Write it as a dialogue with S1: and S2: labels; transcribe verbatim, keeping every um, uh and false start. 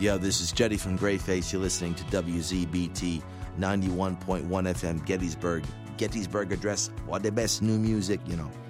S1: Yo, this is Jetty from Greyface. You're listening to W Z B T ninety-one point one F M, Gettysburg. Gettysburg Address. What the best new music, you know.